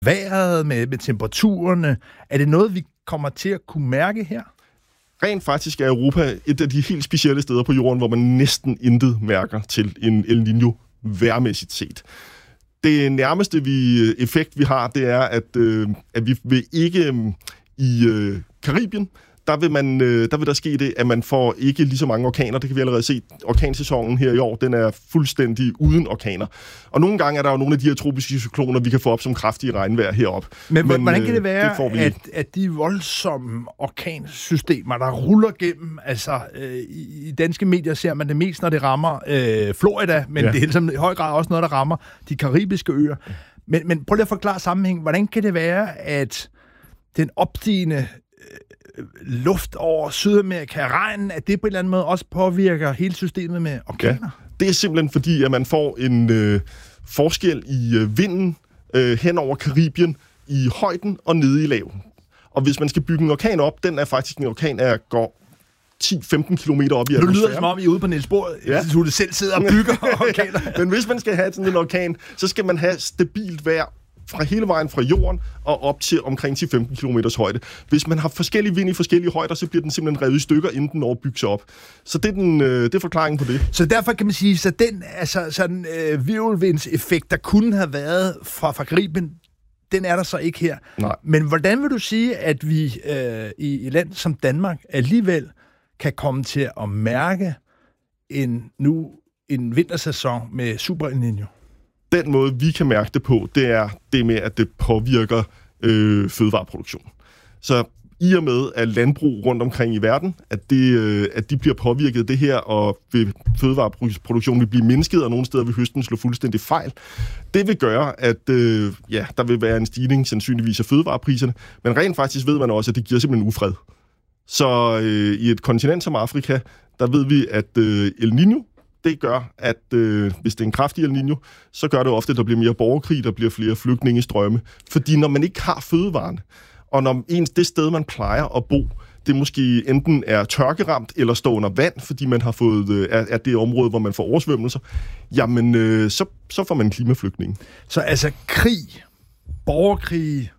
vejret, med temperaturerne? Er det noget, vi kommer til at kunne mærke her? Rent faktisk er Europa et af de helt specielle steder på jorden, hvor man næsten intet mærker til en El Niño vejrmæssigt set. Det nærmeste effekt, vi har, det er, at vi vil ikke i Karibien, der vil der ske det, at man får ikke lige så mange orkaner. Det kan vi allerede se. Orkansæsonen her i år, den er fuldstændig uden orkaner. Og nogle gange er der jo nogle af de her tropiske cykloner, vi kan få op som kraftige regnvejr heroppe. Men hvordan kan det være, at de voldsomme orkansystemer, der ruller gennem, altså i danske medier ser man det mest, når det rammer Florida, men det er ligesom i høj grad også noget, der rammer de karibiske øer. Men prøv lige at forklare sammenhængen. Hvordan kan det være, at den opstigende luft over Sydamerika, regnen, at det på en eller anden måde også påvirker hele systemet med orkaner? Ja, det er simpelthen fordi, at man får en forskel i vinden hen over Karibien i højden og nede i lav. Og hvis man skal bygge en orkan op, den er faktisk en orkan, der går 10-15 kilometer op i atmosfæren. Det lyder som om, I er ude på Niels Bohr Instituttet selv sidder og bygger orkaner. Men hvis man skal have sådan en orkan, så skal man have stabilt vejr fra hele vejen fra jorden og op til omkring 10-15 km højde. Hvis man har forskellige vind i forskellige højder, så bliver den simpelthen revet i stykker, inden den overbygger sig op. Så det er forklaringen på det. Så derfor kan man sige, så den sådan virvelvindseffekt, der kunne have været fra Karibien, den er der så ikke her. Nej. Men hvordan vil du sige, at vi i et land som Danmark alligevel kan komme til at mærke en vintersæson med Super El Niño? Den måde, vi kan mærke det på, det er det med, at det påvirker fødevareproduktion. Så i og med, at landbrug rundt omkring i verden, at de bliver påvirket af det her, og fødevareproduktionen vil blive mindsket, og nogle steder vil høsten slå fuldstændig fejl. Det vil gøre, at der vil være en stigning sandsynligvis af fødevarepriserne, men rent faktisk ved man også, at det giver simpelthen ufred. Så i et kontinent som Afrika, der ved vi, at El Niño, det gør, at hvis det er en kraftig El Niño, så gør det ofte, at der bliver mere borgerkrig, der bliver flere flygtningestrømme. Fordi når man ikke har fødevarene, og når det sted, man plejer at bo, det måske enten er tørkeramt eller står under vand, fordi man har fået det område, hvor man får oversvømmelser, jamen så får man klimaflygtninge. Så altså krig, borgerkrig,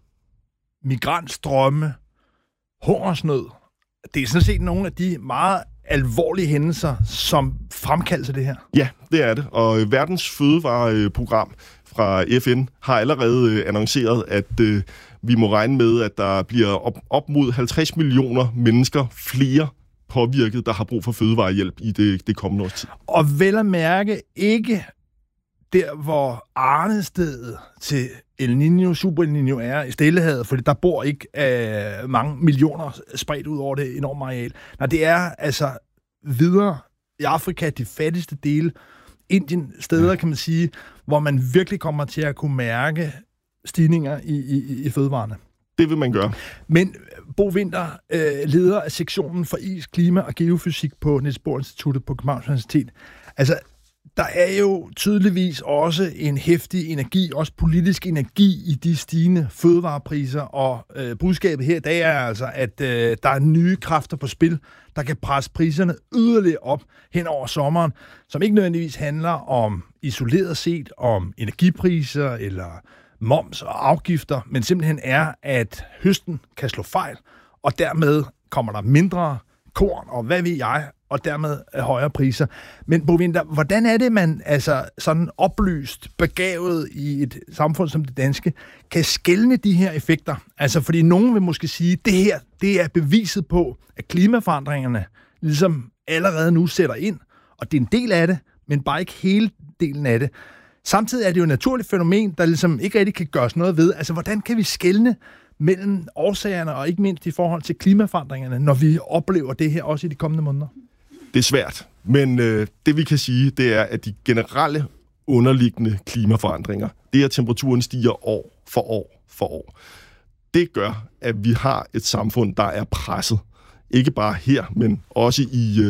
migrantstrømme, hungersnød, det er sådan set nogle af de meget alvorlige hændelser, som fremkaldes af det her? Ja, det er det. Og Verdens Fødevareprogram fra FN har allerede annonceret, at vi må regne med, at der bliver op mod 50 millioner mennesker flere påvirket, der har brug for fødevarehjælp i det kommende års tid. Og vel at mærke ikke der, hvor arnestedet til El Niño, Super El Niño er i Stillehavet, fordi der bor ikke mange millioner spredt ud over det enorme areal. Nej, det er altså videre i Afrika, de fattigste dele, Indien, steder kan man sige, hvor man virkelig kommer til at kunne mærke stigninger i fødevarene. Det vil man gøre. Men Bo Winther, leder af sektionen for is, klima og geofysik på Niels Bohr Instituttet på Københavns Universitet. Altså, der er jo tydeligvis også en heftig energi, også politisk energi i de stigende fødevarepriser, og budskabet her i dag er altså, at der er nye kræfter på spil, der kan presse priserne yderligere op hen over sommeren, som ikke nødvendigvis handler om isoleret set om energipriser eller moms og afgifter, men simpelthen er, at høsten kan slå fejl, og dermed kommer der mindre korn, og hvad ved jeg, og dermed højere priser. Men Bo Winther, hvordan er det, man altså sådan oplyst, begavet i et samfund som det danske, kan skelne de her effekter? Altså, fordi nogen vil måske sige, at det her, det er beviset på, at klimaforandringerne ligesom allerede nu sætter ind, og det er en del af det, men bare ikke hele delen af det. Samtidig er det jo et naturligt fænomen, der ligesom ikke rigtig kan gøres noget ved. Altså, hvordan kan vi skelne mellem årsagerne, og ikke mindst i forhold til klimaforandringerne, når vi oplever det her også i de kommende måneder? Det er svært, men det vi kan sige, det er, at de generelle underliggende klimaforandringer, det er, at temperaturen stiger år for år. Det gør, at vi har et samfund, der er presset. Ikke bare her, men også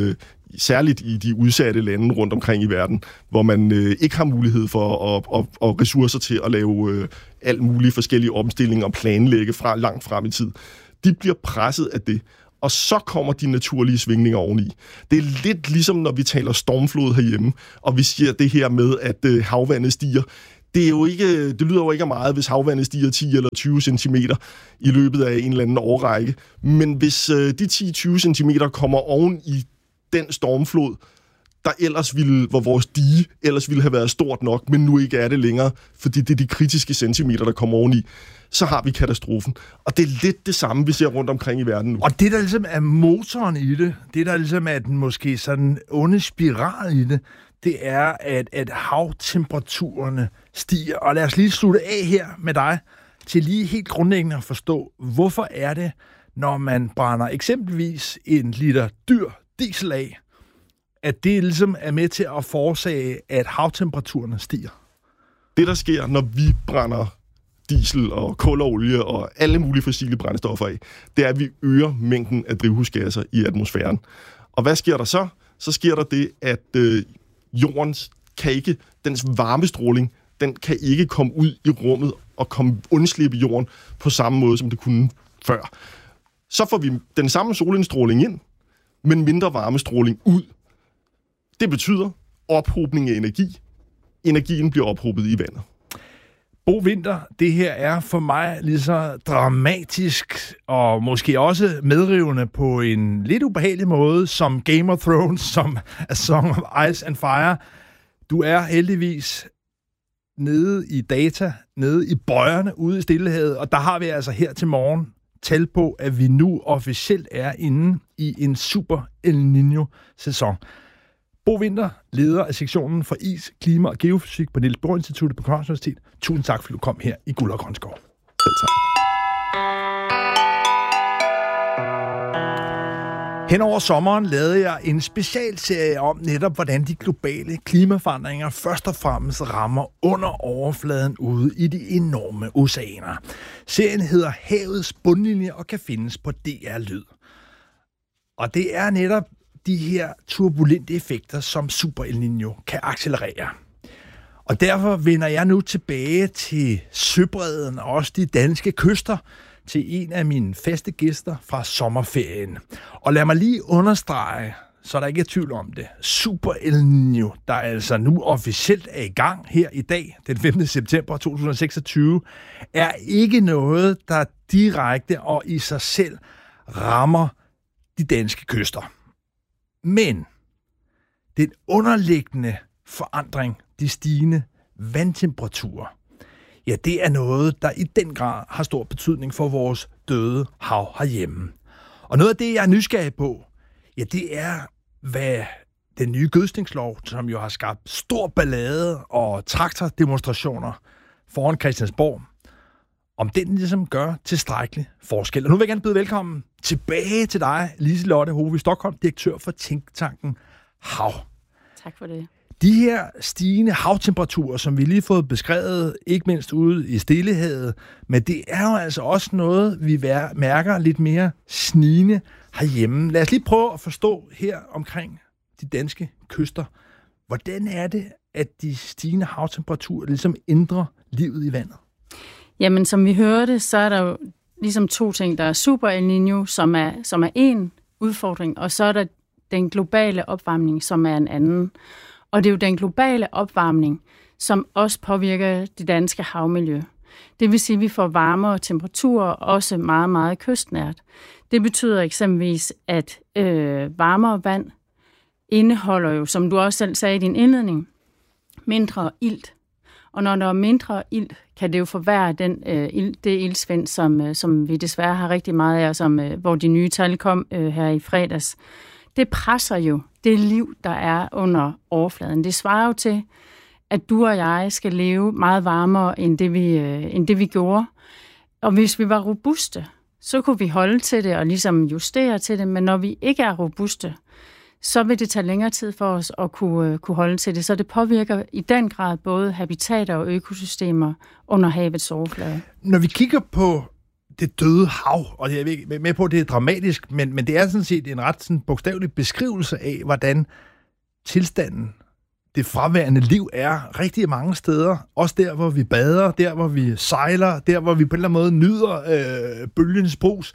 særligt i de udsatte lande rundt omkring i verden, hvor man ikke har mulighed for og ressourcer til at lave alt mulige forskellige omstillinger og planlægge langt frem i tid. De bliver presset af det. Og så kommer de naturlige svingninger oveni. Det er lidt ligesom, når vi taler stormflod herhjemme, og vi siger det her med, at havvandet stiger. det lyder jo ikke af meget, hvis havvandet stiger 10 eller 20 cm i løbet af en eller anden årrække. Men hvis de 10-20 cm kommer oven i den stormflod, hvor vores dige ellers ville have været stort nok, men nu ikke er det længere, fordi det er de kritiske centimeter, der kommer oveni, så har vi katastrofen. Og det er lidt det samme, vi ser rundt omkring i verden nu. Og det, der ligesom er motoren i det, det, der ligesom er den måske sådan onde spiral i det, det er, at havtemperaturerne stiger. Og lad os lige slutte af her med dig, til lige helt grundlæggende at forstå, hvorfor er det, når man brænder eksempelvis en liter dyr diesel af, at det ligesom er med til at forårsage, at havtemperaturerne stiger? Det, der sker, når vi brænder diesel og kul og olie og alle mulige fossile brændstoffer af, det er, at vi øger mængden af drivhusgasser i atmosfæren. Og hvad sker der så? Så sker der det, at dens varmestråling, den kan ikke komme ud i rummet og undslippe jorden på samme måde, som det kunne før. Så får vi den samme solindstråling ind, men mindre varmestråling ud. Det betyder ophobning af energi. Energien bliver ophobet i vandet. Bo Winther, det her er for mig lige så dramatisk og måske også medrivende på en lidt ubehagelig måde som Game of Thrones, som A Song of Ice and Fire. Du er heldigvis nede i data, nede i bøjerne ude i Stillehavet, og der har vi altså her til morgen tal på, at vi nu officielt er inde i en super El Niño-sæson. Bo Winther, leder af sektionen for is, klima og geofysik på Niels Bohr Instituttet på Københavns Universitet. Tusind tak, fordi du kom her i Guld og Grønskov. Selv tak. Hen over sommeren lavede jeg en specialserie om netop, hvordan de globale klimaforandringer først og fremmest rammer under overfladen ude i de enorme oceaner. Serien hedder Havets bundlinje og kan findes på DR Lyd. Og det er netop de her turbulente effekter, som Super El Niño kan accelerere. Og derfor vender jeg nu tilbage til søbredden og også de danske kyster, til en af mine faste gæster fra sommerferien. Og lad mig lige understrege, så der ikke er tvivl om det. Super El Niño, der altså nu officielt er i gang her i dag, den 5. september 2026, er ikke noget, der direkte og i sig selv rammer de danske kyster. Men den underliggende forandring, de stigende vandtemperaturer, ja, det er noget, der i den grad har stor betydning for vores døde hav herhjemme. Og noget af det, jeg er nysgerrig på, ja, det er, hvad den nye gødskningslov, som jo har skabt stor ballade og traktordemonstrationer foran Christiansborg, om den ligesom gør tilstrækkelig forskel. Og nu vil jeg gerne byde velkommen tilbage til dig, Liselotte Hove Stockholm, direktør for tænketanken Hav. Tak for det. De her stigende havtemperaturer, som vi lige har fået beskrevet, ikke mindst ude i Stillehavet, men det er jo altså også noget, vi mærker lidt mere snigende herhjemme. Lad os lige prøve at forstå her omkring de danske kyster. Hvordan er det, at de stigende havtemperaturer ligesom ændrer livet i vandet? Jamen, som vi hørte, så er der jo ligesom to ting. Der er Super El Niño, som er en udfordring, og så er der den globale opvarmning, som er en anden. Og det er jo den globale opvarmning, som også påvirker det danske havmiljø. Det vil sige, at vi får varmere temperaturer, også meget, meget kystnært. Det betyder eksempelvis, at varmere vand indeholder jo, som du også selv sagde i din indledning, mindre ilt. Og når der er mindre ilt, kan det jo forværre det iltsvind, som vi desværre har rigtig meget af, hvor de nye tal kom her i fredags. Det presser jo det liv, der er under overfladen. Det svarer jo til, at du og jeg skal leve meget varmere, end det vi gjorde. Og hvis vi var robuste, så kunne vi holde til det og ligesom justere til det. Men når vi ikke er robuste, så vil det tage længere tid for os at kunne holde til det. Så det påvirker i den grad både habitater og økosystemer under havets overflade. Når vi kigger på det døde hav, og jeg er med på, at det er dramatisk, men det er sådan set en ret sådan bogstavelig beskrivelse af, hvordan tilstanden, det fraværende liv er rigtig mange steder. Også der, hvor vi bader, der, hvor vi sejler, der, hvor vi på en eller anden måde nyder bølgens brus.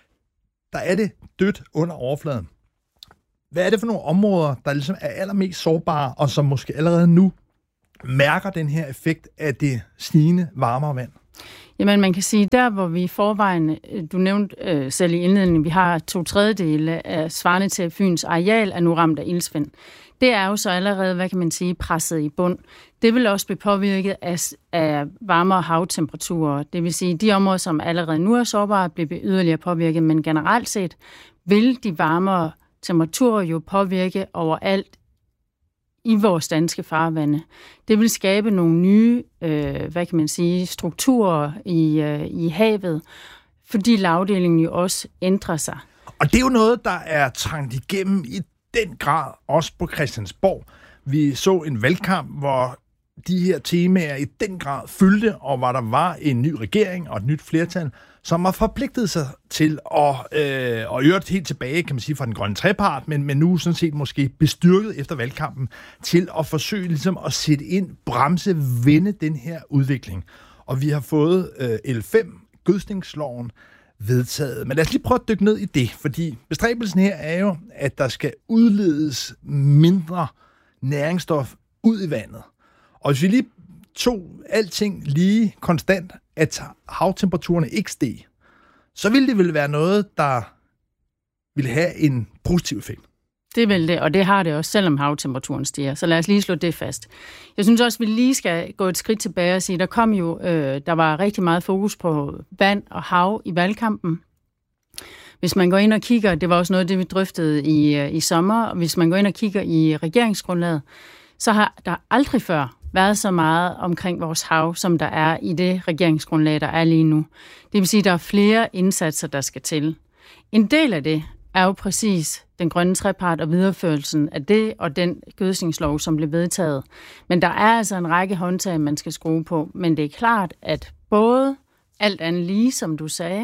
Der er det dødt under overfladen. Hvad er det for nogle områder, der ligesom er allermest sårbare, og som måske allerede nu mærker den her effekt af det snigende varmere vand? Jamen, man kan sige, der hvor vi i forvejen, du nævnte selv i indledningen, vi har 2/3 af svarende til Fyns areal er nu ramt af iltsvind. Det er jo så allerede, hvad kan man sige, presset i bund. Det vil også blive påvirket af varmere havtemperaturer. Det vil sige, de områder, som allerede nu er sårbare, bliver yderligere påvirket, men generelt set vil de varmere temperaturer jo påvirke overalt i vores danske farvande. Det vil skabe nogle nye, hvad kan man sige, strukturer i havet, fordi lavdelingen jo også ændrer sig. Og det er jo noget, der er trængt igennem i den grad, også på Christiansborg. Vi så en valgkamp, hvor de her temaer i den grad fyldte, og hvor der var en ny regering og et nyt flertal, som har forpligtet sig til at øvrigt helt tilbage, kan man sige, fra den grønne trepart, men nu sådan set måske bestyrket efter valgkampen, til at forsøge ligesom at sætte ind, bremse, vende den her udvikling. Og vi har fået L5, gødskningsloven, vedtaget. Men lad os lige prøve at dykke ned i det, fordi bestræbelsen her er jo, at der skal udledes mindre næringsstof ud i vandet. Og hvis vi lige tog alting lige konstant, at havtemperaturerne ikke steg, så ville det vel være noget, der ville have en positiv effekt. Det vil det, og det har det også, selvom havtemperaturen stiger. Så lad os lige slå det fast. Jeg synes også, vi lige skal gå et skridt tilbage og sige, der var rigtig meget fokus på vand og hav i valgkampen. Hvis man går ind og kigger, det var også noget, det vi drøftede i sommer, og hvis man går ind og kigger i regeringsgrundlaget, så har der aldrig før været så meget omkring vores hav, som der er i det regeringsgrundlag, der er lige nu. Det vil sige, at der er flere indsatser, der skal til. En del af det er jo præcis den grønne trepart og videreførelsen af det og den gødskningslov, som blev vedtaget. Men der er altså en række håndtag, man skal skrue på. Men det er klart, at både alt andet lige, som du sagde,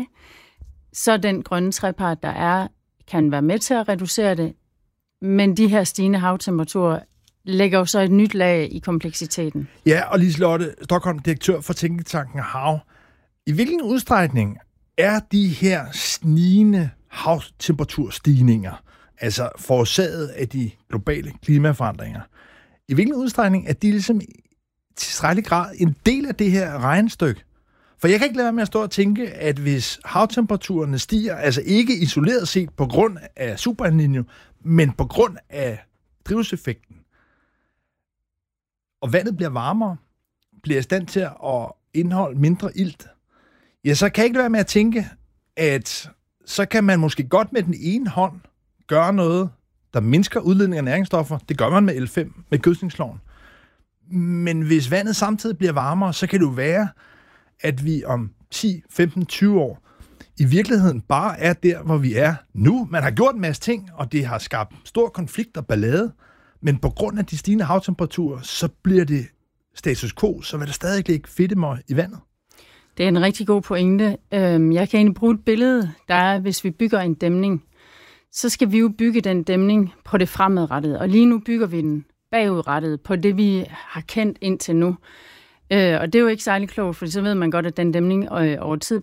så den grønne trepart, der er, kan være med til at reducere det. Men de her stigende havtemperaturer lægger jo så et nyt lag i kompleksiteten. Ja, og Liselotte Stokholm, direktør for Tænketanken Hav. I hvilken udstrækning er de her snigende havtemperaturstigninger, altså forårsaget af de globale klimaforandringer, i hvilken udstrækning er de ligesom i tilstrækkelig grad en del af det her regnestykke? For jeg kan ikke lade være med at stå og tænke, at hvis havtemperaturerne stiger, altså ikke isoleret set på grund af super El Niño, men på grund af drivhuseffekten, og vandet bliver varmere, bliver i stand til at indeholde mindre ilt, ja, så kan jeg ikke lade være med at tænke, at så kan man måske godt med den ene hånd gøre noget, der mindsker udledning af næringsstoffer. Det gør man med L5, med gødskningsloven. Men hvis vandet samtidig bliver varmere, så kan det jo være, at vi om 10, 15, 20 år i virkeligheden bare er der, hvor vi er nu. Man har gjort en masse ting, og det har skabt stor konflikt og ballade, men på grund af de stigende havtemperaturer, så bliver det status quo, så vil der stadig ligge fedtemøg i vandet. Det er en rigtig god pointe. Jeg kan egentlig bruge et billede, der er, hvis vi bygger en dæmning, så skal vi jo bygge den dæmning på det fremadrettede, og lige nu bygger vi den bagudrettet på det, vi har kendt indtil nu. Og det er jo ikke særlig klogt, for så ved man godt, at den dæmning over tid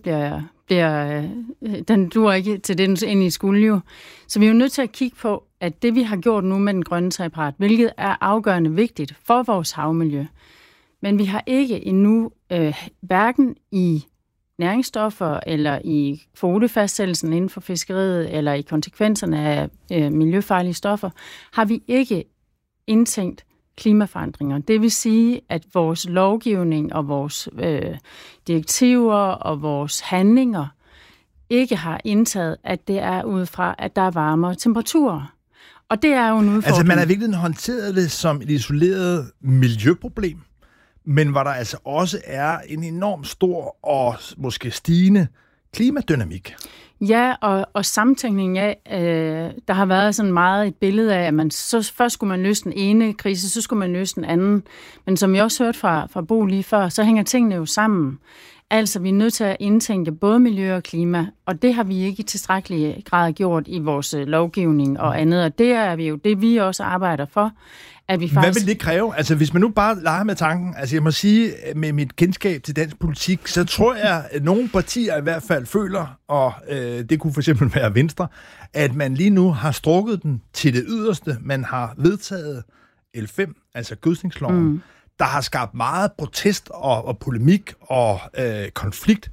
den duer ikke til det, den egentlig skulle jo. Så vi er jo nødt til at kigge på, at det, vi har gjort nu med den grønne trepart, hvilket er afgørende vigtigt for vores havmiljø, men vi har ikke endnu, hverken i næringsstoffer eller i kvotefastsættelsen inden for fiskeriet eller i konsekvenserne af miljøfarlige stoffer, har vi ikke indtænkt klimaforandringer. Det vil sige, at vores lovgivning og vores direktiver og vores handlinger ikke har indtaget, at det er ud fra, at der er varmere temperaturer. Og det er jo en udfordring. Altså man har virkelig håndteret det som et isoleret miljøproblem, men hvor der altså også er en enormt stor og måske stigende klimadynamik. Ja, og samtænkning af, der har været sådan meget et billede af, at man så først skulle man løse den ene krise, så skulle man løse den anden. Men som jeg også hørte fra Bo lige før, så hænger tingene jo sammen. Altså, vi er nødt til at indtænke både miljø og klima, og det har vi ikke i tilstrækkelig grad gjort i vores lovgivning og andet, og det er vi jo det, vi også arbejder for. At vi faktisk... Hvad vil det kræve? Altså, hvis man nu bare leger med tanken, altså jeg må sige, med mit kendskab til dansk politik, så tror jeg, at nogle partier i hvert fald føler, og det kunne for eksempel være Venstre, at man lige nu har strukket den til det yderste. Man har vedtaget L5, altså gødskningsloven. der har skabt meget protest og polemik og konflikt.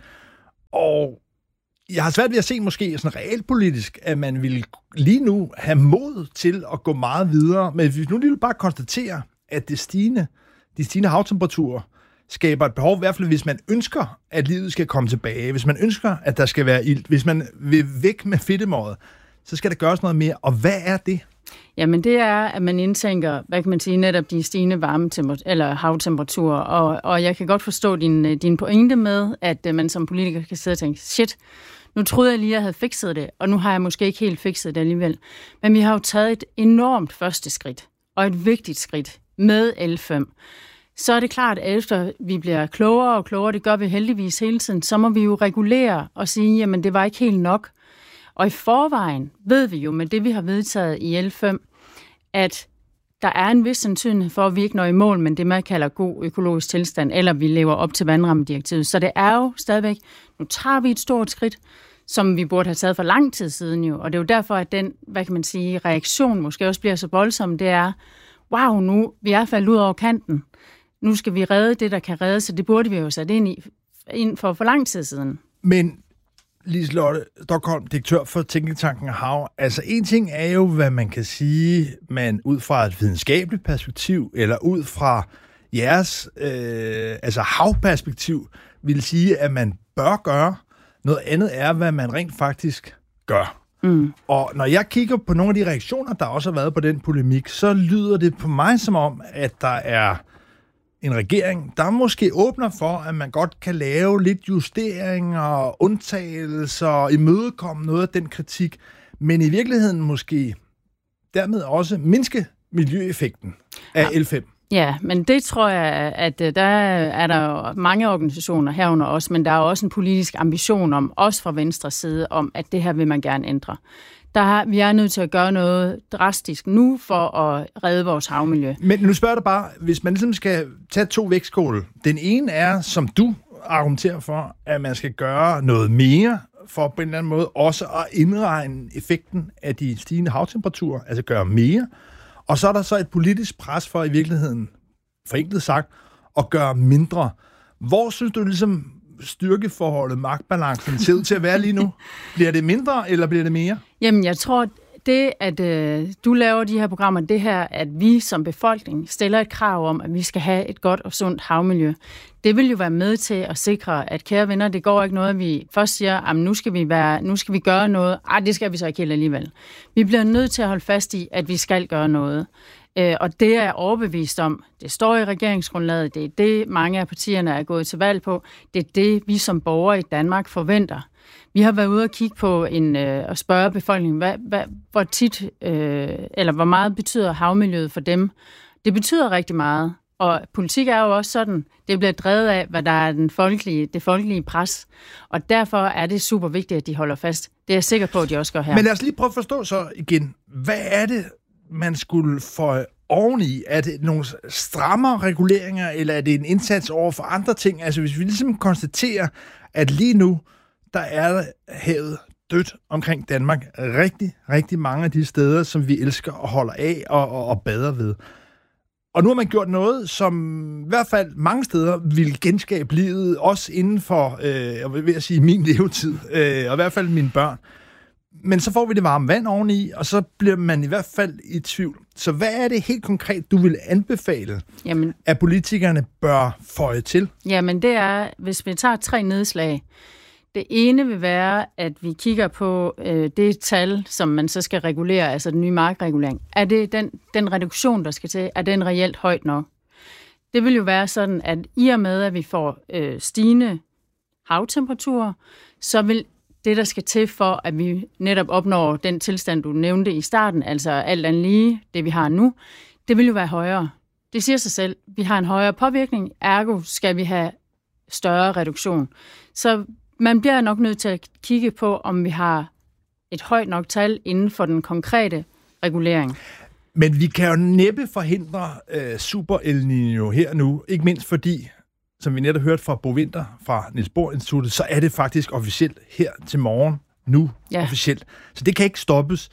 Og jeg har svært ved at se måske sådan realpolitisk, at man vil lige nu have mod til at gå meget videre. Men hvis nu lige bare konstatere, at de stigende havtemperaturer skaber et behov, i hvert fald hvis man ønsker, at livet skal komme tilbage, hvis man ønsker, at der skal være ilt, hvis man vil væk med fedtemåret, så skal der gøres noget mere. Og hvad er det? Jamen det er, at man indtænker, hvad kan man sige, netop de stigende havtemperaturer. Og jeg kan godt forstå din pointe med, at man som politiker kan sidde og tænke, shit, nu troede jeg lige, at jeg havde fikset det, og nu har jeg måske ikke helt fikset det alligevel. Men vi har jo taget et enormt første skridt, og et vigtigt skridt med L5. Så er det klart, at efter vi bliver klogere og klogere, det gør vi heldigvis hele tiden, så må vi jo regulere og sige, jamen det var ikke helt nok. Og i forvejen ved vi jo med det, vi har vedtaget i L5, at der er en vis sandsynlighed for, at vi ikke når i mål, men det man kalder god økologisk tilstand, eller vi lever op til vandrammedirektivet. Så det er jo stadigvæk, nu tager vi et stort skridt, som vi burde have taget for lang tid siden jo, og det er jo derfor, at den, hvad kan man sige, reaktion måske også bliver så voldsom, det er, wow, nu vi er faldet ud over kanten. Nu skal vi redde det, der kan reddes, så det burde vi jo sætte ind for lang tid siden. Men Liselotte Stokholm, direktør for tænketanken Hav. Altså en ting er jo, hvad man kan sige, man ud fra et videnskabeligt perspektiv, eller ud fra jeres havperspektiv, vil sige, at man bør gøre. Noget andet er, hvad man rent faktisk gør. Mm. Og når jeg kigger på nogle af de reaktioner, der også har været på den polemik, så lyder det på mig som om, at der er en regering, der måske åbner for, at man godt kan lave lidt justeringer, undtagelser, imødekomme noget af den kritik, men i virkeligheden måske dermed også mindske miljøeffekten af L5. Ja, men det tror jeg, at der er der mange organisationer herunder også, men der er også en politisk ambition om, også fra Venstres side, om, at det her vil man gerne ændre. Vi er nødt til at gøre noget drastisk nu for at redde vores havmiljø. Men nu spørger jeg bare, hvis man ligesom skal tage 2 vægtskåle. Den ene er, som du argumenterer for, at man skal gøre noget mere for på en eller anden måde også at indregne effekten af de stigende havtemperaturer, altså gøre mere. Og så er der så et politisk pres for i virkeligheden, forenklet sagt, at gøre mindre. Hvor synes du ligesom styrkeforholdet, magtbalancen ser ud til at være lige nu? Bliver det mindre, eller bliver det mere? Jamen, jeg tror, det, at du laver de her programmer, det her, at vi som befolkning stiller et krav om, at vi skal have et godt og sundt havmiljø, det vil jo være med til at sikre, at kære venner, det går ikke noget, at vi først siger, at nu skal vi gøre noget. Det skal vi så ikke helt alligevel. Vi bliver nødt til at holde fast i, at vi skal gøre noget. Og det er jeg overbevist om. Det står i regeringsgrundlaget. Det er det, mange af partierne er gået til valg på. Det er det, vi som borgere i Danmark forventer. Vi har været ude og kigge på og spørge befolkningen, hvor tit eller hvor meget betyder havmiljøet for dem. Det betyder rigtig meget. Og politik er jo også sådan, det bliver drevet af, hvad der er det folkelige pres. Og derfor er det super vigtigt, at de holder fast. Det er jeg sikker på, at de også gør her. Men lad os lige prøve at forstå så igen, hvad er det, man skulle få oveni? Er det nogle strammere reguleringer, eller er det en indsats over for andre ting? Altså hvis vi ligesom konstaterer, at lige nu, der er havet dødt omkring Danmark rigtig, rigtig mange af de steder, som vi elsker og holder af og bader ved. Og nu har man gjort noget, som i hvert fald mange steder vil genskabe livet, også inden for, jeg vil sige, min levetid, og i hvert fald mine børn. Men så får vi det varme vand oveni, og så bliver man i hvert fald i tvivl. Så hvad er det helt konkret, du vil anbefale, at politikerne bør føje til? Jamen det er, hvis vi tager 3 nedslag. Det ene vil være, at vi kigger på det tal, som man så skal regulere, altså den nye markregulering. Er det den reduktion, der skal til, er den reelt højt nok? Det vil jo være sådan, at i og med, at vi får stigende havtemperaturer, så vil det, der skal til for, at vi netop opnår den tilstand, du nævnte i starten, altså alt andet lige, det vi har nu, det vil jo være højere. Det siger sig selv. Vi har en højere påvirkning, ergo skal vi have større reduktion. Så man bliver nok nødt til at kigge på, om vi har et højt nok tal inden for den konkrete regulering. Men vi kan jo næppe forhindre Super El Niño her nu, ikke mindst fordi, som vi netop hørte fra Bo Winther fra Niels Bohr Instituttet, så er det faktisk officielt her til morgen, nu officielt. Så det kan ikke stoppes.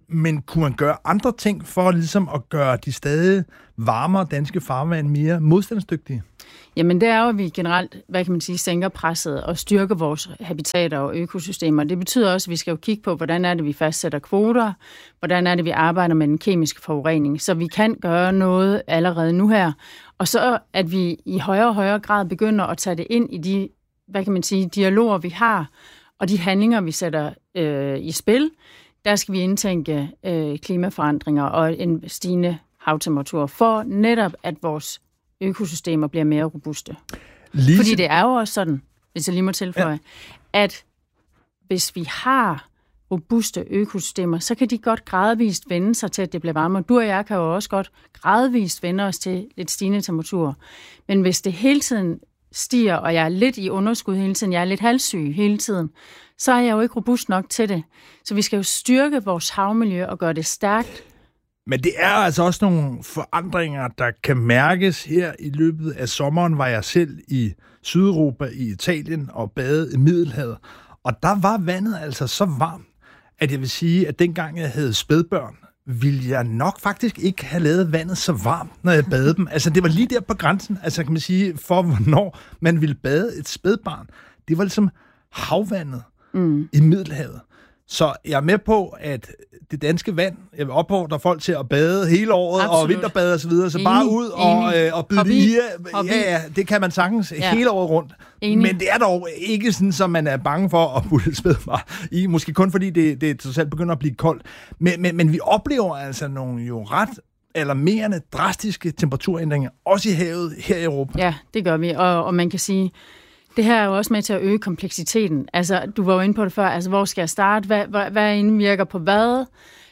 men kunne man gøre andre ting for ligesom at gøre de stadig varmere danske farvand mere modstandsdygtige? Jamen det er jo, at vi generelt, sænker presset og styrker vores habitater og økosystemer. Det betyder også, at vi skal jo kigge på, hvordan er det, vi fastsætter kvoter, hvordan er det, vi arbejder med den kemiske forurening, så vi kan gøre noget allerede nu her. Og så at vi i højere og højere grad begynder at tage det ind i de, dialoger, vi har, og de handlinger, vi sætter i spil. Der skal vi indtænke klimaforandringer og en stigende havtemperatur for netop, at vores økosystemer bliver mere robuste. Fordi det er jo også sådan, hvis jeg lige må tilføje, at hvis vi har robuste økosystemer, så kan de godt gradvist vende sig til, at det bliver varmere. Du og jeg kan jo også godt gradvist vende os til lidt stigende temperatur. Men hvis det hele tiden stiger, og jeg er lidt i underskud hele tiden, jeg er lidt halssyg hele tiden, så er jeg jo ikke robust nok til det. Så vi skal jo styrke vores havmiljø og gøre det stærkt. Men det er altså også nogle forandringer, der kan mærkes her i løbet af sommeren. Var jeg selv i Sydeuropa, i Italien og badede i Middelhavet. Og der var vandet altså så varmt, at jeg vil sige, at dengang jeg havde spædbørn, ville jeg nok faktisk ikke have lavet vandet så varmt, når jeg badede dem. Altså det var lige der på grænsen, altså kan man sige, for hvornår man ville bade et spædbarn. Det var ligesom havvandet i Middelhavet. Så jeg er med på, at det danske vand, jeg vil opfordre folk til at bade hele året, absolut, og vinterbade og så videre, så bare ud og byde det i. Ja, det kan man sagtens hele året rundt. Enig. Men det er dog ikke sådan, som man er bange for at putte et spædbarn i, måske kun fordi det trods alt begynder at blive koldt. Men vi oplever altså nogle jo ret alarmerende, drastiske temperaturændringer, også i havet her i Europa. Ja, det gør vi, og man kan sige, det her er jo også med til at øge kompleksiteten. Altså, du var jo inde på det før, altså, hvor skal jeg starte? Hvad indvirker på hvad?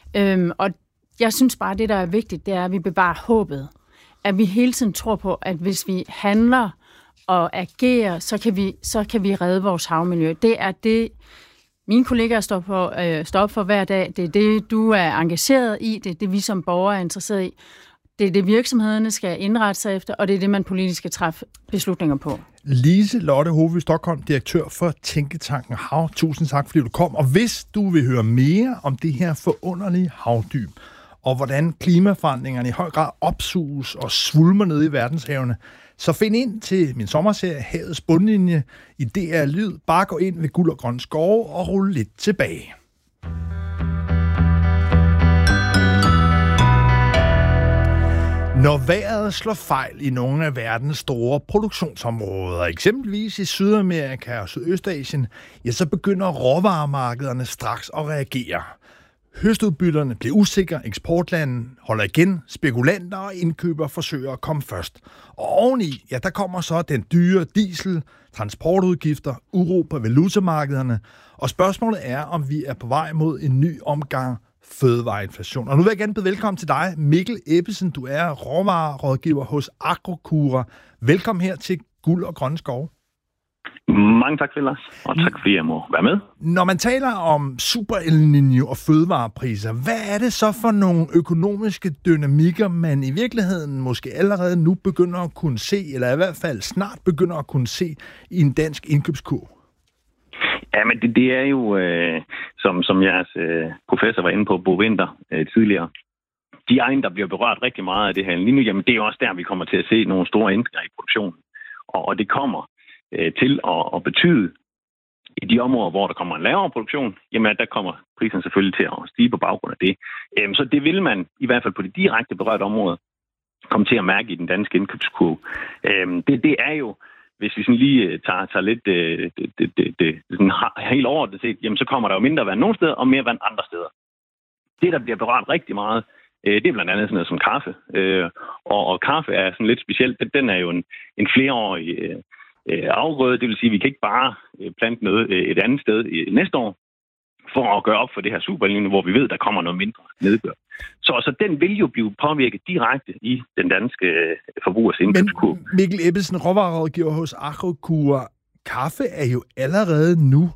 Og jeg synes bare, det der er vigtigt, det er, at vi bevarer håbet. At vi hele tiden tror på, at hvis vi handler og agerer, så kan vi redde vores havmiljø. Det er det, mine kollegaer står op for hver dag. Det er det, du er engageret i. Det er det, vi som borgere er interesseret i. Det er det, virksomhederne skal indrette sig efter, og det er det, man politisk skal træffe beslutninger på. Lise Lotte Hovy Stockholm, direktør for Tænketanken Hav. Tusind tak, fordi du kom. Og hvis du vil høre mere om det her forunderlige havdyb, og hvordan klimaforandringerne i høj grad opsuges og svulmer ned i verdenshavene, så find ind til min sommerserie Havets Bundlinje i DR Lyd. Bare gå ind ved Guld og Grønne Skove og rulle lidt tilbage. Når vejret slår fejl i nogle af verdens store produktionsområder, eksempelvis i Sydamerika og Sydøstasien, ja, så begynder råvaremarkederne straks at reagere. Høstudbytterne bliver usikre, eksportlandene holder igen, spekulanter og indkøbere forsøger at komme først. Og oveni, ja, der kommer så den dyre diesel, transportudgifter, uro på valutamarkederne, og spørgsmålet er, om vi er på vej mod en ny omgang fødevareinflation. Og nu vil jeg gerne byde velkommen til dig, Mikkel Ebbesen. Du er råvarerådgiver hos Agrokura. Velkommen her til Guld og Grønne Skove. Mange tak, Lars, og tak fordi jeg må være med. Når man taler om Super El Niño og fødevarepriser, hvad er det så for nogle økonomiske dynamikker, man i virkeligheden måske allerede nu begynder at kunne se, eller i hvert fald snart begynder at kunne se i en dansk indkøbskurv? Ja, men det er jo, som jeres professor var inde på, Bo Winther tidligere, de egne, der bliver berørt rigtig meget af det her lige nu, jamen det er jo også der, vi kommer til at se nogle store ændringer i produktionen. Og det kommer til at betyde, i de områder, hvor der kommer en lavere produktion, jamen der kommer prisen selvfølgelig til at stige på baggrund af det. Så det vil man, i hvert fald på de direkte berørte områder, komme til at mærke i den danske indkøbskurve. Det er jo, hvis vi sådan lige tager lidt sådan helt overordnet set, jamen så kommer der jo mindre vand nogle steder, og mere vand andre steder. Det, der bliver berørt rigtig meget, det er blandt andet sådan noget som kaffe. Og kaffe er sådan lidt specielt. Den er jo en flereårig afgrøde. Det vil sige, at vi kan ikke bare plante noget et andet sted næste år, for at gøre op for det her superlignende, hvor vi ved, der kommer noget mindre nedbør. Så den vil jo blive påvirket direkte i den danske forbrugers indkøbskurve. Men Mikkel Ebbesen, råvarerådgiver hos Agrokura, kaffe er jo allerede nu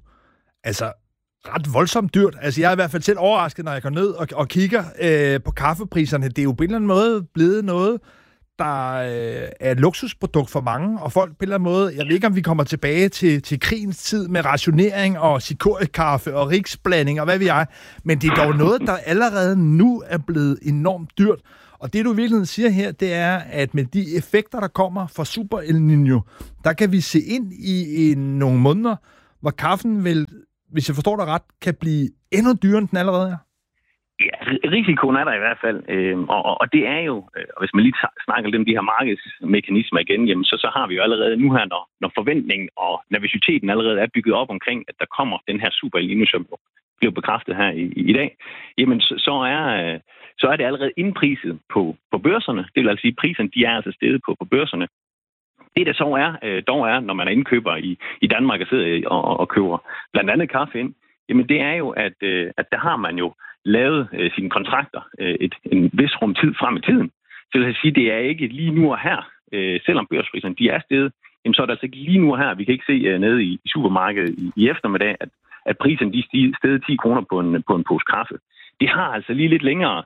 ret voldsomt dyrt. Altså, jeg er i hvert fald selv overrasket, når jeg går ned og kigger på kaffepriserne. Det er jo på en eller anden måde blevet noget, der er et luksusprodukt for mange, og folk på en eller anden måde, jeg ved ikke, om vi kommer tilbage til krigens tid med rationering og cikorikaffe og rigsblanding og hvad ved jeg, men det er dog noget, der allerede nu er blevet enormt dyrt. Og det, du i virkeligheden siger her, det er, at med de effekter, der kommer fra Super El Niño, der kan vi se ind i nogle måneder, hvor kaffen vil, hvis jeg forstår dig ret, kan blive endnu dyrere, end den allerede er. Ja, risikoen er der i hvert fald, og det er jo, hvis man lige snakker lidt om de her markedsmekanismer igen, jamen så har vi jo allerede nu her, når forventningen og nervøsiteten allerede er bygget op omkring, at der kommer den her Super El Niño, som blev bekræftet her i dag, jamen så er det allerede indpriset på børserne. Det vil altså sige, at priserne de er altså steget på børserne. Det der så er, når man er indkøber i Danmark og sidder og køber blandt andet kaffe ind, jamen det er jo, at der har man jo lavet sine kontrakter en vis rum tid frem i tiden. Så det vil sige, det er ikke lige nu og her, selvom børspriserne de er steget, jamen så er det altså ikke lige nu og her. Vi kan ikke se nede i supermarkedet i eftermiddag, at priserne de er steget 10 kroner på en pose kaffe. Det har altså lige lidt længere,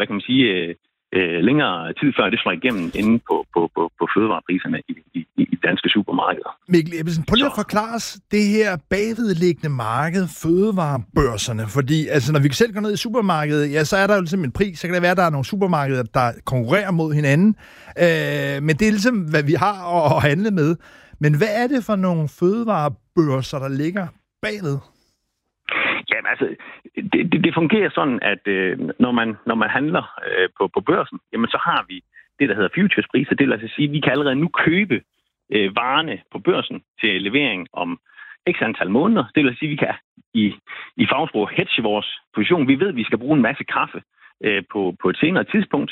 længere tid før det slår igennem inde på fødevarepriserne i danske supermarkeder. Mikkel Ebbesen, prøv lige at forklare os det her bagvedliggende marked, fødevarebørserne, fordi altså, når vi selv går ned i supermarkedet, ja, så er der jo ligesom en pris, så kan det være, at der er nogle supermarkeder, der konkurrerer mod hinanden, men det er ligesom, hvad vi har at handle med. Men hvad er det for nogle fødevarebørser, der ligger bagved? Jamen altså, det fungerer sådan, at når man handler på børsen, jamen så har vi det, der hedder futurespriser. Det vil altså sige, at vi kan allerede nu købe varerne på børsen til levering om x antal måneder. Det vil altså sige, at vi kan i fagsprog hedge vores position. Vi ved, at vi skal bruge en masse kaffe på et senere tidspunkt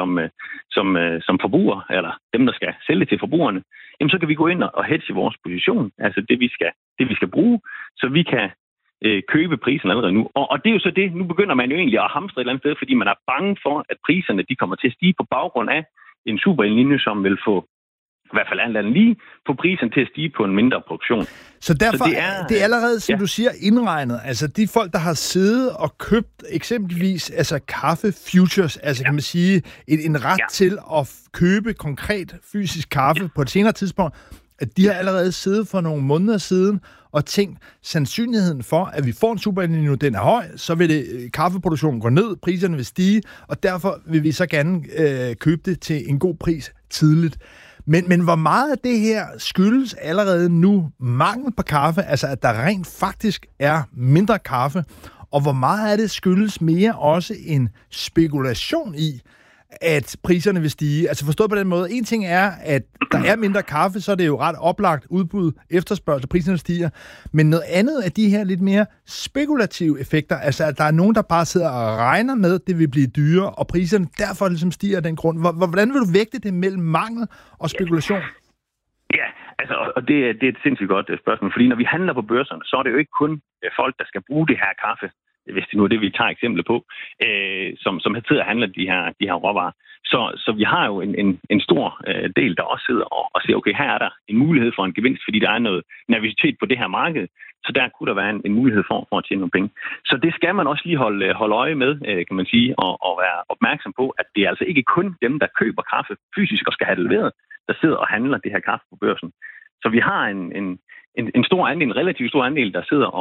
som forbruger, eller dem, der skal sælge til forbrugerne. Jamen så kan vi gå ind og hedge vores position, altså det vi skal bruge, så vi kan købe prisen allerede nu. Og det er jo så det, nu begynder man jo egentlig at hamstre et eller andet sted, fordi man er bange for, at priserne de kommer til at stige på baggrund af en Super El Niño, som vil få i hvert fald alt andet lige få priserne til at stige på en mindre produktion. Så derfor det er allerede, som du siger, indregnet. Altså de folk, der har siddet og købt eksempelvis kaffe futures, altså kan man sige en ret til at købe konkret fysisk kaffe på et senere tidspunkt, at de har allerede siddet for nogle måneder siden og tænkt, sandsynligheden for, at vi får en Super El Niño, den er høj, så vil kaffeproduktionen gå ned, priserne vil stige, og derfor vil vi så gerne købe det til en god pris tidligt. Men hvor meget af det her skyldes allerede nu mangel på kaffe, altså at der rent faktisk er mindre kaffe, og hvor meget af det skyldes mere også en spekulation i, at priserne vil stige. Altså forstået på den måde, en ting er, at der er mindre kaffe, så er det jo ret oplagt udbud, efterspørgsel, priserne stiger. Men noget andet af de her lidt mere spekulative effekter, altså at der er nogen, der bare sidder og regner med, at det vil blive dyrere, og priserne derfor ligesom stiger af den grund. Hvordan vil du vægte det mellem mangel og spekulation? Ja, altså, og det er et sindssygt godt spørgsmål, fordi når vi handler på børserne, så er det jo ikke kun folk, der skal bruge det her kaffe, hvis det nu er det, vi tager eksempler på, som sidder og handler de her råvarer. Så vi har jo en stor del, der også sidder og siger, okay, her er der en mulighed for en gevinst, fordi der er noget nervøsitet på det her marked, så der kunne der være en mulighed for at tjene nogle penge. Så det skal man også lige holde øje med, kan man sige, og være opmærksom på, at det er altså ikke kun dem, der køber kaffe fysisk og skal have det leveret, der sidder og handler det her kaffe på børsen. Så vi har en stor andel, en relativt stor andel, der sidder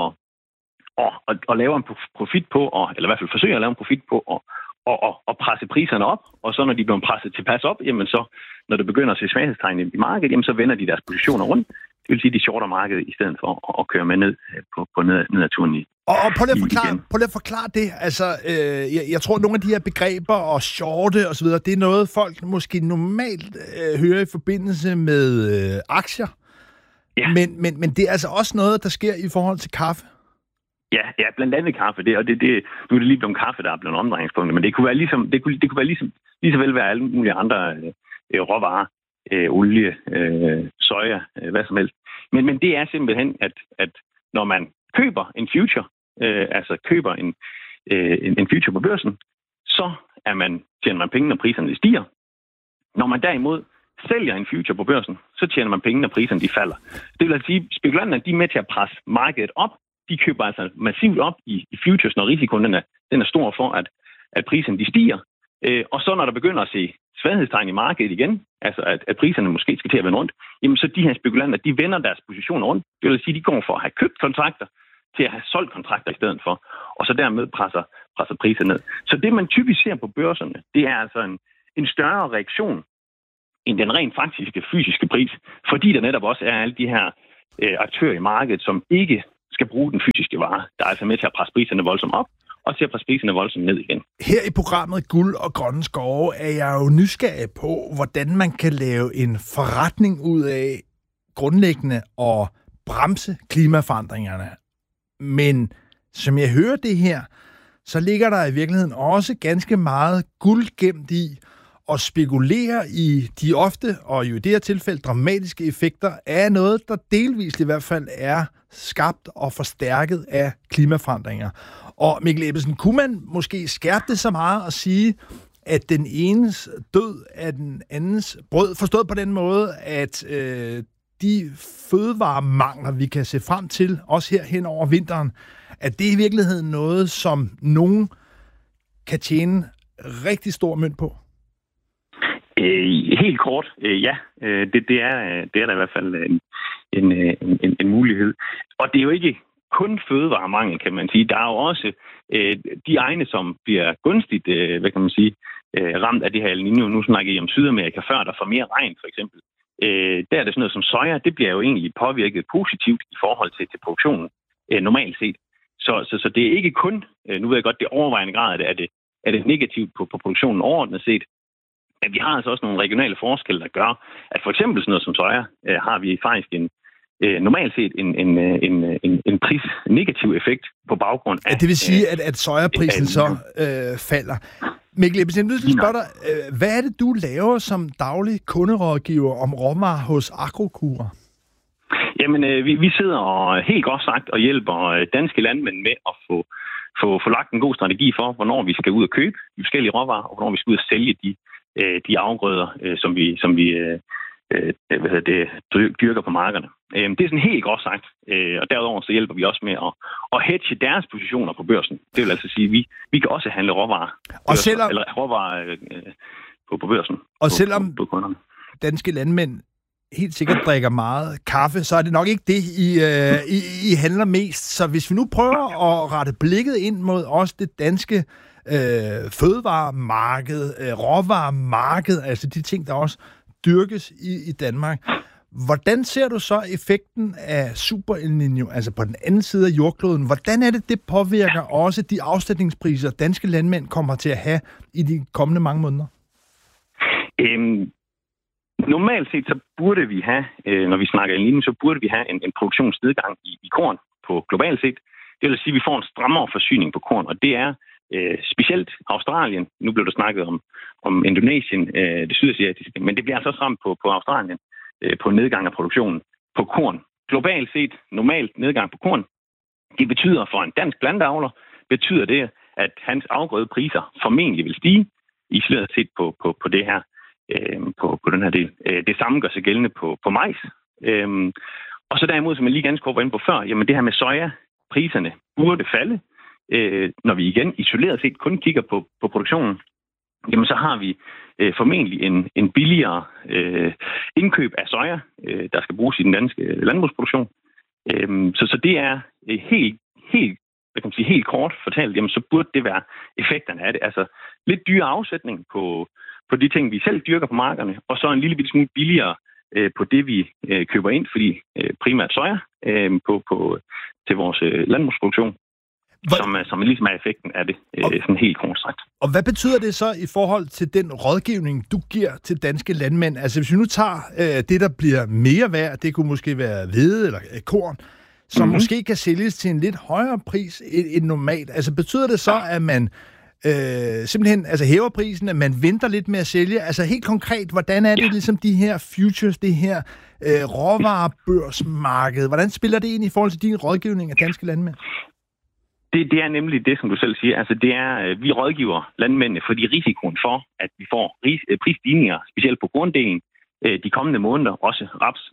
og laver en profit på, eller i hvert fald forsøger at lave en profit på, og presse priserne op, og så når de bliver presset tilpas op, jamen så, når det begynder at se svaghedstegn i markedet, jamen så vender de deres positioner rundt. Det vil sige, de shorter markedet i stedet for at køre med ned på nedturen i. Og prøv lige at forklare det. Altså, jeg tror, at nogle af de her begreber og shorte og så videre, det er noget, folk måske normalt hører i forbindelse med aktier. Ja. Men det er altså også noget, der sker i forhold til kaffe. Ja, blandt andet kaffe. Nu er det lige blevet kaffe, der er blevet omdrejningspunkter, men det kunne være lige så vel være alle mulige andre råvarer, olie, soja, hvad som helst. Men det er simpelthen, at når man køber en future, altså køber en future på børsen, så tjener man penge, når priserne stiger. Når man derimod sælger en future på børsen, så tjener man penge, når priserne de falder. Det vil altså sige, at spekulanterne de er med til at presse markedet op. De køber altså massivt op i futures, når risikoen den er stor for, at priserne de stiger. Og så når der begynder at se svaghedstegn i markedet igen, altså at priserne måske skal til at vende rundt, jamen så de her spekulanter, de vender deres positioner rundt. Det vil sige, de går for at have købt kontrakter til at have solgt kontrakter i stedet for, og så dermed presser priser ned. Så det, man typisk ser på børserne, det er altså en større reaktion end den rent faktiske fysiske pris, fordi der netop også er alle de her aktører i markedet, som ikke skal bruge den fysiske vare, der er altså med til at presse priserne voldsomt op, og til at presse priserne voldsomt ned igen. Her i programmet Guld og Grønne Skove er jeg jo nysgerrig på, hvordan man kan lave en forretning ud af grundlæggende at bremse klimaforandringerne. Men som jeg hører det her, så ligger der i virkeligheden også ganske meget guld gemt i at spekulere i de ofte, og jo i det her tilfælde dramatiske effekter af noget, der delvist i hvert fald er skabt og forstærket af klimaforandringer. Og Mikkel Ebbesen, kunne man måske skærpe det så meget og sige, at den enes død er den andens brød, forstået på den måde, at de fødevaremangler, vi kan se frem til, også her hen over vinteren, at det er i virkeligheden noget, som nogen kan tjene rigtig stor mønt på? Helt kort, ja. Det er der i hvert fald en mulighed. Og det er jo ikke kun fødevaremangel, kan man sige. Der er jo også de egne, som bliver gunstigt, ramt af det her El Niño. Nu snakker I om Sydamerika før, der får mere regn, for eksempel. Der er det sådan noget som soja, det bliver jo egentlig påvirket positivt i forhold til produktionen, normalt set. Så det er ikke kun, nu ved jeg godt, det overvejende grad er det negativt på produktionen overordnet set. Men vi har altså også nogle regionale forskelle, der gør, at for eksempel sådan noget som soja, har vi faktisk normalt set en prisnegativ effekt på baggrund af... Det vil sige, at sojaprisen så falder. Mikkel Ebbesen, jeg vil spørge dig, hvad er det, du laver som daglig kunderådgiver om råvarer hos Agrokura? Jamen, vi sidder og helt godt sagt og hjælper danske landmænd med at få lagt en god strategi for, hvornår vi skal ud og købe de forskellige råvarer, og hvornår vi skal ud og sælge de afgrøder, som vi dyrker på markerne. Det er sådan helt godt sagt. Og derudover så hjælper vi også med at hedge deres positioner på børsen. Det vil altså sige, at vi kan også handle råvarer. Og selvom, eller råvarer på børsen. Og selvom på danske landmænd helt sikkert drikker meget kaffe, så er det nok ikke det, I handler mest. Så hvis vi nu prøver at rette blikket ind mod også det danske fødevaremarked, råvaremarked, altså de ting, der også dyrkes i Danmark. Hvordan ser du så effekten af Super El Niño, altså på den anden side af jordkloden? Hvordan er det påvirker også de afsætningspriser, danske landmænd kommer til at have i de kommende mange måneder? Normalt set, så burde vi have, når vi snakker El Niño, så burde vi have en produktionsnedgang i korn på globalt set. Det vil sige, at vi får en strammere forsyning på korn, og det er specielt Australien. Nu blev der snakket om Indonesien, det sydasiatiske, men det bliver altså også ramt på Australien på nedgang af produktionen på korn. Globalt set, normalt nedgang på korn, det betyder for en dansk planteavler, betyder det, at hans afgrødepriser formentlig vil stige, isoleret set på det her, på den her del. Det samme gør sig gældende på majs. Og så derimod, som jeg lige ganske kort var inde på før, jamen det her med soja, priserne burde falde. Når vi igen isoleret set kun kigger på produktionen, jamen så har vi formentlig en billigere indkøb af soja, der skal bruges i den danske landbrugsproduktion. Så det er helt kort fortalt, jamen så burde det være effekterne af det. Altså lidt dyre afsætning på de ting, vi selv dyrker på markerne, og så en lille bitte smule billigere på det, vi køber ind, fordi primært soja til vores landbrugsproduktion. Som ligesom er effekten af det, sådan helt kort sagt. Og hvad betyder det så i forhold til den rådgivning, du giver til danske landmænd? Altså hvis vi nu tager det, der bliver mere værd, det kunne måske være hvede eller korn, som måske kan sælges til en lidt højere pris end normalt. Altså betyder det så, at man simpelthen hæver prisen, at man venter lidt med at sælge? Altså helt konkret, hvordan er det ligesom de her futures, det her råvarebørsmarked? Hvordan spiller det ind i forhold til din rådgivning af danske landmænd? Det er nemlig det, som du selv siger. Altså, det er, vi rådgiver landmændene, fordi risikoen for, at vi får prisstigninger, specielt på korndelen, de kommende måneder, også raps,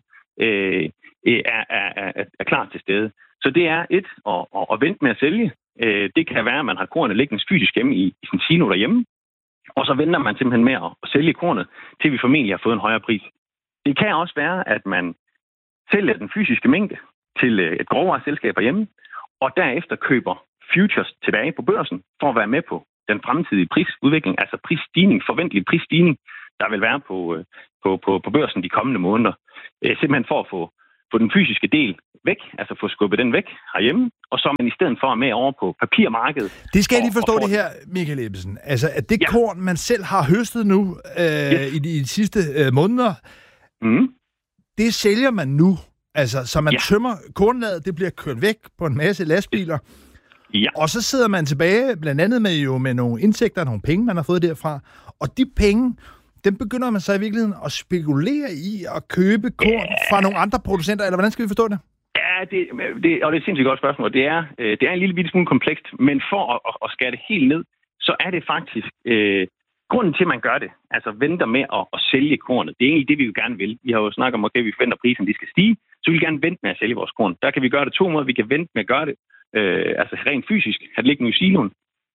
er klar til stede. Så det er at vente med at sælge. Det kan være, at man har kornet liggende fysisk hjemme i sin silo derhjemme, Og så venter man simpelthen med at sælge kornet, til vi formentlig har fået en højere pris. Det kan også være, at man sælger den fysiske mængde til et grovere selskab herhjemme, og derefter køber futures tilbage på børsen for at være med på den fremtidige prisudvikling, altså prisstigning, forventelig prisstigning, der vil være på børsen de kommende måneder. Simpelthen for at få den fysiske del væk, altså få skubbet den væk herhjemme, og så man i stedet for med over på papirmarkedet. Det skal jeg lige forstå det her, Michael Ebbesen. Altså, at det korn, man selv har høstet nu i de sidste måneder, det sælger man nu. Altså, så man tømmer kornladet, det bliver kørt væk på en masse lastbiler. Ja. Og så sidder man tilbage, blandt andet med nogle indtægter, nogle penge, man har fået derfra. Og de penge, dem begynder man så i virkeligheden at spekulere i at købe korn fra nogle andre producenter, eller hvordan skal vi forstå det? Ja, det er et sindssygt godt spørgsmål. Det er en lille bitte smule komplekst, men for at skære det helt ned, så er det faktisk grunden til, at man gør det, altså venter med at sælge kornet. Det er egentlig det, vi jo gerne vil. Vi har jo snakket om, at vi forventer, at prisen de skal stige, så vi vil gerne vente med at sælge vores korn. Der kan vi gøre det 2 måder. Vi kan vente med at gøre det altså rent fysisk, have det liggende i siloen.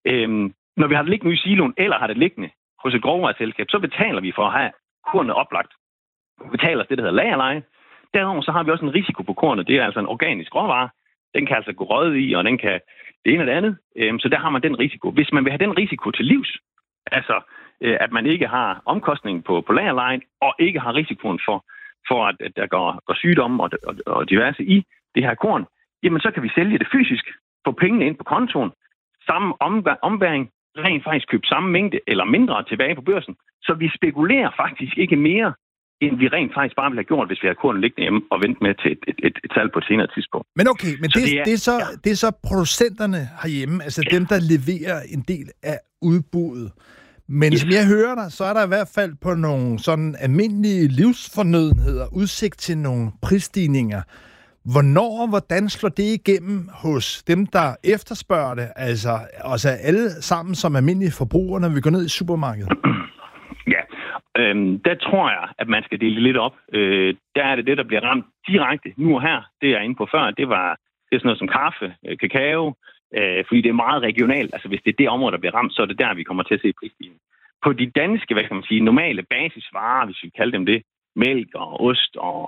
Når vi har det liggende i siloen, eller har det liggende hos et grovere selskab, så betaler vi for at have kornet oplagt. Vi betaler det, der hedder lagerleje. Derudover så har vi også en risiko på kornet. Det er altså en organisk råvare. Den kan altså gå røget i, og den kan det ene og det andet. Så der har man den risiko. Hvis man vil have den risiko til livs, altså at man ikke har omkostningen på lagerlejen, og ikke har risikoen for at der går sygdomme og diverse i det her korn, jamen så kan vi sælge det fysisk, få pengene ind på kontoen, samme ombæring, rent faktisk købe samme mængde eller mindre tilbage på børsen. Så vi spekulerer faktisk ikke mere, end vi rent faktisk bare ville have gjort, hvis vi havde kornet liggende hjemme og ventet med til et salg på et senere tidspunkt. Men okay, men det er så producenterne herhjemme, altså dem, der leverer en del af udbuddet. Men som jeg hører dig, så er der i hvert fald på nogle sådan almindelige livsfornødenheder udsigt til nogle prisstigninger. Hvornår og hvordan slår det igennem hos dem, der efterspørger det? Altså alle sammen som almindelige forbrugere, når vi går ned i supermarkedet? Ja, der tror jeg, at man skal dele lidt op. Der er det, der bliver ramt direkte nu og her. Det jeg er inde på før, det er sådan noget som kaffe, kakao, fordi det er meget regionalt. Altså hvis det er det område, der bliver ramt, så er det der, vi kommer til at se prisstigning. På de danske, hvad kan man sige, normale basisvarer, hvis vi kalder dem det, mælk og ost og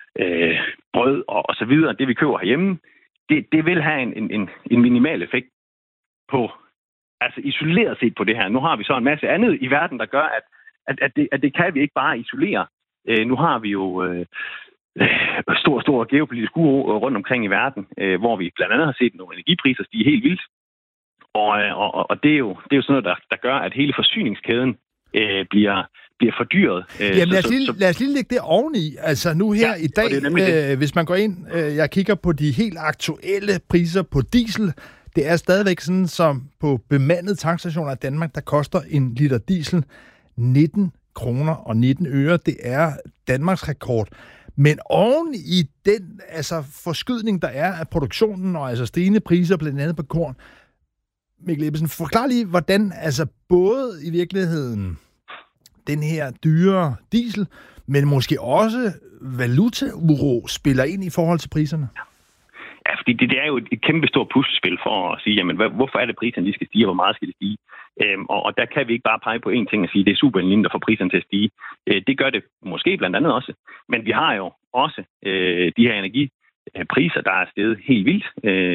brød og så videre, det vi køber herhjemme, det vil have en minimal effekt på, altså isoleret set på det her. Nu har vi så en masse andet i verden, der gør, at det kan vi ikke bare isolere. Nu har vi jo stor geopolitisk uro rundt omkring i verden, hvor vi blandt andet har set nogle energipriser stige helt vildt. Og det er jo sådan noget, der gør, at hele forsyningskæden bliver fordyret. Jamen lad os lige lægge det oveni. Altså nu her i dag, hvis man går ind, jeg kigger på de helt aktuelle priser på diesel. Det er stadigvæk sådan, som på bemandede tankstationer i Danmark, der koster en liter diesel 19 kroner og 19 øre. Det er Danmarks rekord. Men oven i den forskydning, der er af produktionen, og altså stigende priser, blandt andet på korn, Mikkel Ebbesen, forklar lige, hvordan både i virkeligheden den her dyre diesel, men måske også valutauro spiller ind i forhold til priserne? Ja, fordi det er jo et kæmpe stort puslespil for at sige, jamen, hvorfor er det priserne, de skal stige, og hvor meget skal det stige? Og der kan vi ikke bare pege på én ting og sige, det er superlignende, der får priserne til at stige. Det gør det måske blandt andet også. Men vi har jo også de her energipriser, der er steget helt vildt.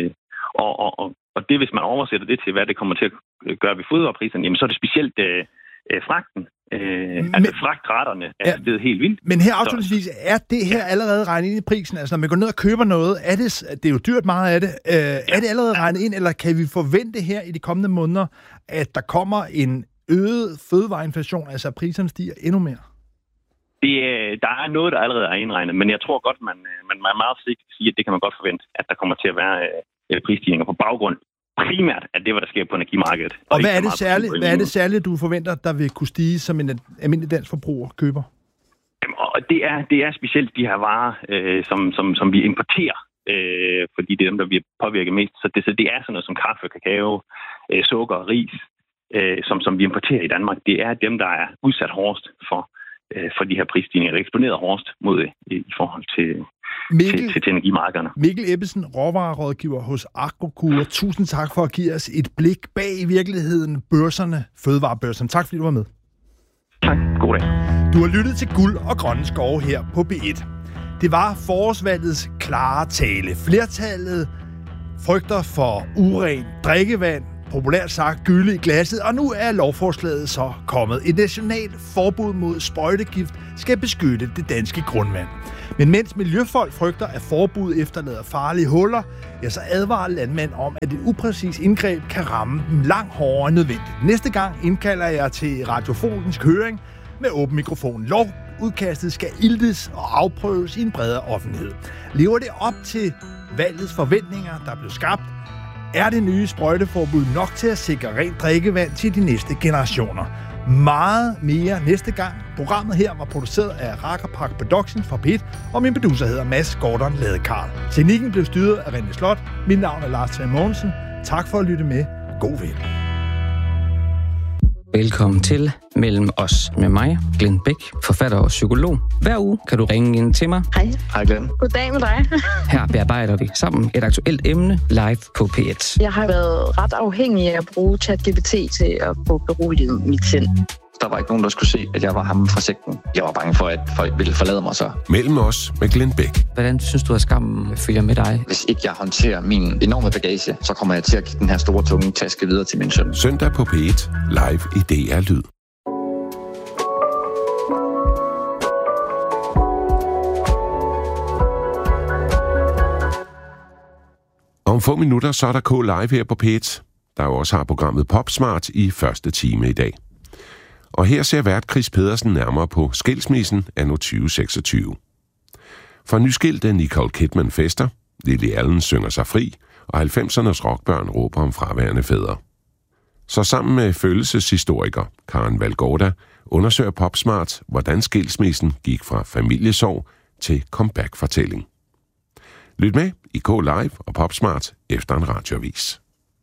Og det, hvis man oversætter det til, hvad det kommer til at gøre ved fødevarepriserne, jamen så er det specielt fragten. Fragtraterne er steget helt vildt. Men her afslutningsvis, er det her allerede regnet ind i prisen? Altså når man går ned og køber noget, det er jo dyrt meget af det, er det allerede regnet ind, eller kan vi forvente her i de kommende måneder, at der kommer en øget fødevareinflation, altså at priserne stiger endnu mere? Der er noget, der allerede er indregnet, men jeg tror godt, man er meget forsigtigt at sige, at det kan man godt forvente, at der kommer til at være prisstigninger på baggrund primært af det, hvad der sker på energimarkedet. Og hvad er det særligt, du forventer, der vil kunne stige, som en almindelig dansk forbruger køber? Og det er specielt de her varer, som vi importerer, fordi det er dem, der bliver påvirket mest. Så det er sådan noget som kaffe, kakao, sukker og ris, som vi importerer i Danmark. Det er dem, der er udsat hårdest for de her prisstigninger, eller eksponeret hårdest mod i forhold til energimarkederne. Mikkel Ebbesen, råvarerådgiver hos Agrokura. Tusind tak for at give os et blik bag i virkeligheden børserne, fødevarebørserne. Tak fordi du var med. Tak. God dag. Du har lyttet til Guld og Grønne Skove her på B1. Det var forårsvalgets klare tale. Flertallet frygter for urent drikkevand, populært sagt gylde i glasset, og nu er lovforslaget så kommet. Et nationalt forbud mod sprøjtegift skal beskytte det danske grundvand. Men mens miljøfolk frygter, at forbuddet efterlader farlige huller, ja, så advarer landmænd om, at et upræcis indgreb kan ramme dem langt hårdere end nødvendigt. Næste gang indkalder jeg til radiofonisk høring med åben mikrofon. Lovudkastet skal iltes og afprøves i en bredere offentlighed. Lever det op til valgets forventninger, der blev skabt? Er det nye sprøjteforbud nok til at sikre rent drikkevand til de næste generationer? Meget mere næste gang. Programmet her var produceret af Rakkerpark Production fra P1, og min producer hedder Mads Gordon Ladekarl. Teknikken blev styret af René Slot. Mit navn er Lars Trier Mogensen. Tak for at lytte med. God vind. Velkommen til Mellem os med mig, Glenn Bæk, forfatter og psykolog. Hver uge kan du ringe ind til mig. Hej. Hej Glenn. Goddag med dig. Her bearbejder vi sammen et aktuelt emne live på P1. Jeg har været ret afhængig af at bruge ChatGPT til at få beroliget mit sind. Der var ikke nogen, der skulle se, at jeg var ham fra sekten. Jeg var bange for, at folk ville forlade mig så. Mellem os med Glenn Bæk. Hvordan synes du, at skammen følger med dig? Hvis ikke jeg håndterer min enorme bagage, så kommer jeg til at give den her store, tunge taske videre til min søn. Søndag på P1, live i DR Lyd. Om få minutter, så er der K-Live her på P1, der jo også har programmet Popsmart i første time i dag. Og her ser vært Chris Pedersen nærmere på skilsmissen anno 2026. For nyskilte Nicole Kidman fester, Lily Allen synger sig fri, og 90'ernes rockbørn råber om fraværende fædre. Så sammen med følelseshistoriker Karen Valgorda undersøger Popsmart, hvordan skilsmissen gik fra familiesorg til comeback-fortælling. Lyt med i K-Live og Popsmart efter en radioavis.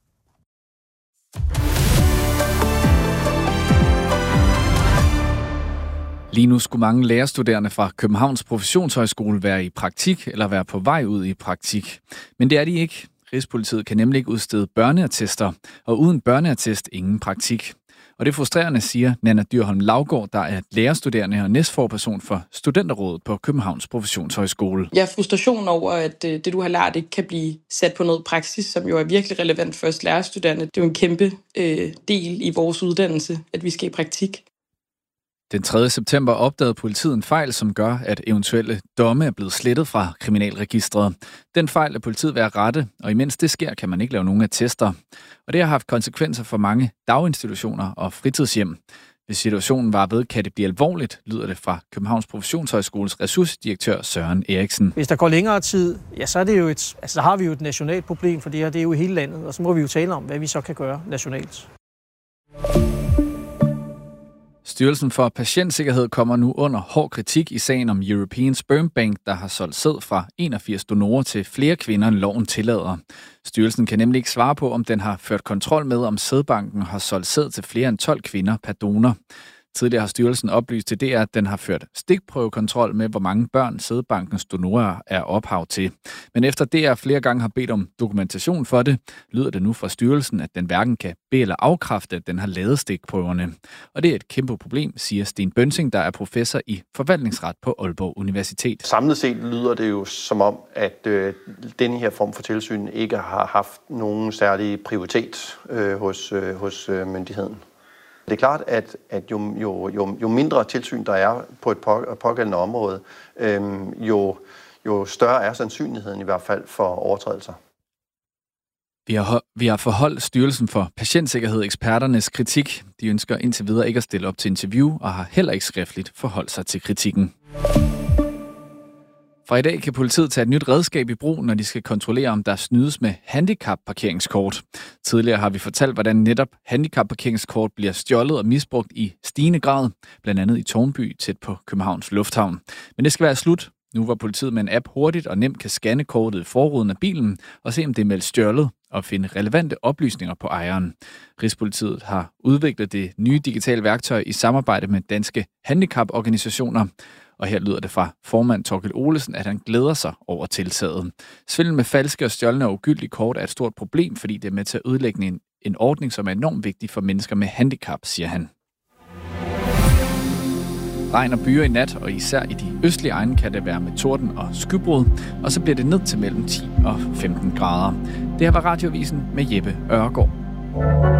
Lige nu skulle mange lærerstuderende fra Københavns Professionshøjskole være i praktik eller være på vej ud i praktik. Men det er de ikke. Rigspolitiet kan nemlig ikke udstede børneattester, og uden børneattest ingen praktik. Og det er frustrerende, siger Nanna Dyrholm Laugaard, der er lærerstuderende og næstforperson for Studenterrådet på Københavns Professionshøjskole. Jeg er frustration over, at det, du har lært, ikke kan blive sat på noget praksis, som jo er virkelig relevant for os lærerstuderende. Det er jo en kæmpe del i vores uddannelse, at vi skal i praktik. Den 3. september opdagede politiet en fejl, som gør, at eventuelle domme er blevet slettet fra kriminalregistret. Den fejl er politiet ved at rette, og imens det sker, kan man ikke lave nogen attester. Og det har haft konsekvenser for mange daginstitutioner og fritidshjem. Hvis situationen var ved, kan det blive alvorligt, lyder det fra Københavns Professionshøjskoles ressourcedirektør Søren Eriksen. Hvis der går længere tid, ja, så er det jo så har vi jo et nationalt problem, for det her det er jo i hele landet, og så må vi jo tale om, hvad vi så kan gøre nationalt. Styrelsen for Patientsikkerhed kommer nu under hård kritik i sagen om European Sperm Bank, der har solgt sæd fra 81 donorer til flere kvinder, end loven tillader. Styrelsen kan nemlig ikke svare på, om den har ført kontrol med, om sædbanken har solgt sæd til flere end 12 kvinder per donor. Tidligere har styrelsen oplyst til DR, at den har ført stikprøvekontrol med, hvor mange børn sædbankens donorer er ophav til. Men efter DR flere gange har bedt om dokumentation for det, lyder det nu fra styrelsen, at den hverken kan bede eller afkræfte, at den har lavet stikprøverne. Og det er et kæmpe problem, siger Sten Bønsing, der er professor i forvaltningsret på Aalborg Universitet. Samlet set lyder det jo som om, at denne her form for tilsyn ikke har haft nogen særlig prioritet hos myndigheden. Det er klart, at jo mindre tilsyn der er på et pågældende område, jo større er sandsynligheden i hvert fald for overtrædelser. Vi har forholdt Styrelsen for Patientsikkerhed eksperternes kritik. De ønsker indtil videre ikke at stille op til interview og har heller ikke skriftligt forholdt sig til kritikken. Fra i dag kan politiet tage et nyt redskab i brug, når de skal kontrollere, om der snydes med handicapparkeringskort. Tidligere har vi fortalt, hvordan netop handicapparkeringskort bliver stjålet og misbrugt i stigende grad, blandt andet i Tårnby tæt på Københavns Lufthavn. Men det skal være slut. Nu hvor politiet med en app hurtigt og nemt kan scanne kortet i forruden af bilen og se, om det er meldt stjålet og finde relevante oplysninger på ejeren. Rigspolitiet har udviklet det nye digitale værktøj i samarbejde med danske handicaporganisationer. Og her lyder det fra formand Thorkild Olesen, at han glæder sig over tiltaget. Svindel med falske og stjålne og ugyldige kort er et stort problem, fordi det er med til at ødelægge en ordning, som er enormt vigtig for mennesker med handicap, siger han. Regn og byer i nat, og især i de østlige egne kan det være med torden og skybrud, og så bliver det ned til mellem 10 og 15 grader. Det her var Radioavisen med Jeppe Ørgaard.